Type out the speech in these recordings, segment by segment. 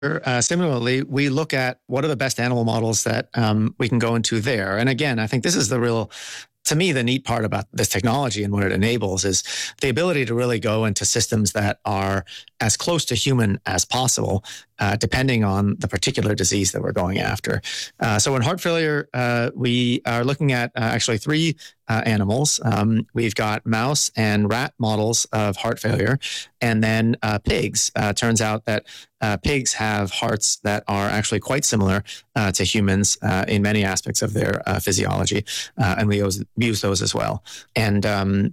Similarly, we look at what are the best animal models that we can go into there. And again, I think this is to me, the neat part about this technology and what it enables is the ability to really go into systems that are as close to human as possible, depending on the particular disease that we're going after. So in heart failure, we are looking at actually three animals. We've got mouse and rat models of heart failure, and then pigs. Turns out that pigs have hearts that are actually quite similar to humans in many aspects of their physiology, and we use those as well. And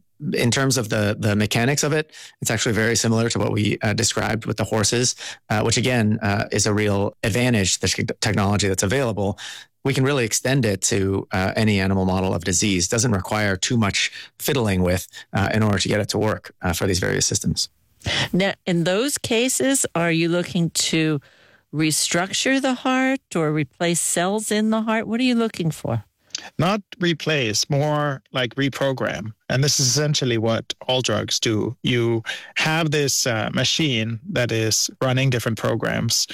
in terms of the mechanics of it, it's actually very similar to what we described with the horses, which again is a real advantage, the technology that's available. We can really extend it to any animal model of disease. Doesn't require too much fiddling with in order to get it to work for these various systems. Now, in those cases, are you looking to restructure the heart or replace cells in the heart? What are you looking for? Not replace, more like reprogram. And this is essentially what all drugs do. You have this machine that is running different programs,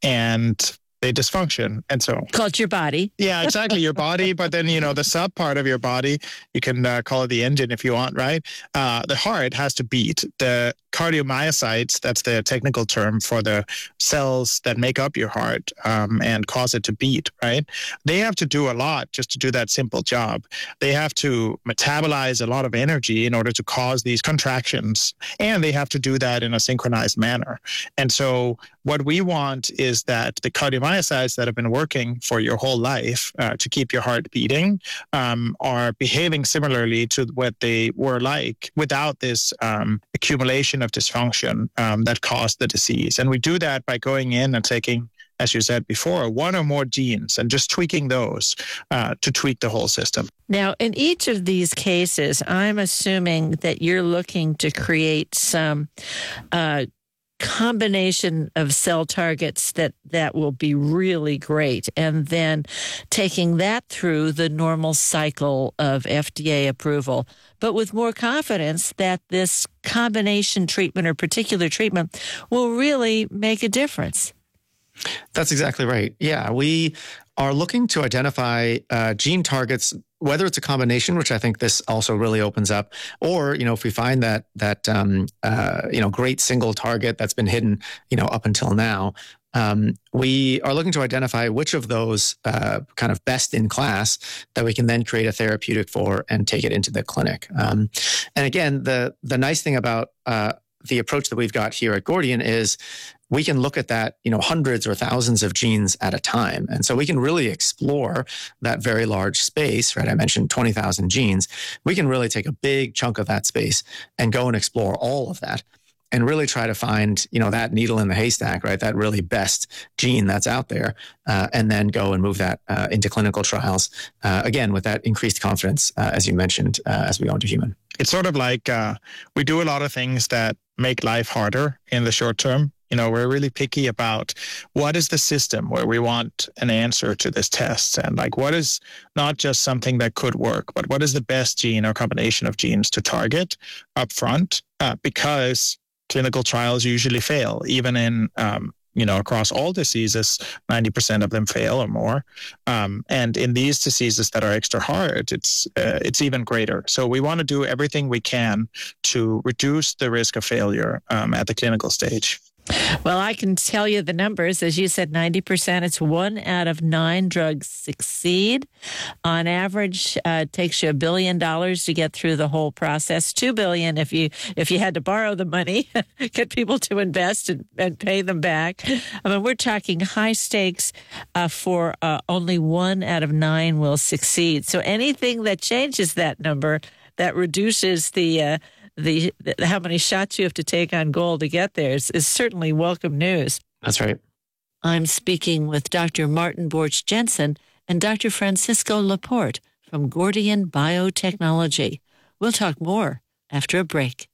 and they dysfunction. And so called your body. Yeah, exactly. Your body. But then, the sub part of your body, you can call it the engine if you want, right? The heart has to beat. The cardiomyocytes, that's the technical term for the cells that make up your heart and cause it to beat, right? They have to do a lot just to do that simple job. They have to metabolize a lot of energy in order to cause these contractions. And they have to do that in a synchronized manner. And so what we want is that the cardiomyocytes that have been working for your whole life to keep your heart beating are behaving similarly to what they were like without this accumulation of dysfunction that caused the disease. And we do that by going in and taking, as you said before, one or more genes and just tweaking those to tweak the whole system. Now, in each of these cases, I'm assuming that you're looking to create some combination of cell targets that will be really great, and then taking that through the normal cycle of FDA approval, but with more confidence that this combination treatment or particular treatment will really make a difference. That's exactly right. Yeah, we are looking to identify gene targets, whether it's a combination, which I think this also really opens up, or if we find that great single target that's been hidden up until now, we are looking to identify which of those kind of best in class that we can then create a therapeutic for and take it into the clinic. And again, the nice thing about the approach that we've got here at Gordian is we can look at that, hundreds or thousands of genes at a time. And so we can really explore that very large space, right? I mentioned 20,000 genes. We can really take a big chunk of that space and go and explore all of that and really try to find, that needle in the haystack, right? That really best gene that's out there, and then go and move that into clinical trials, again, with that increased confidence, as you mentioned, as we go into human. It's sort of like we do a lot of things that make life harder in the short term. We're really picky about what is the system where we want an answer to this test, and what is not just something that could work, but what is the best gene or combination of genes to target up front, because clinical trials usually fail, even in across all diseases, 90% of them fail or more. And in these diseases that are extra hard, it's even greater. So we want to do everything we can to reduce the risk of failure at the clinical stage. Well, I can tell you the numbers. As you said, 90%. It's 1 out of 9 drugs succeed. On average, it takes you $1 billion to get through the whole process. $2 billion if you had to borrow the money, get people to invest and pay them back. I mean, we're talking high stakes for only 1 out of 9 will succeed. So anything that changes that number, that reduces the how many shots you have to take on goal to get there is certainly welcome news. That's right. I'm speaking with Dr. Martin Borch Jensen and Dr. Francisco Laporte from Gordian Biotechnology. We'll talk more after a break.